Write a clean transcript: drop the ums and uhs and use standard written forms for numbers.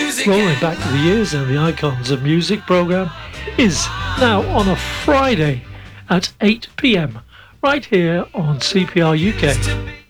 Rolling Back to the Years and the Icons of Music programme is now on a Friday at 8 p.m. right here on CPR UK.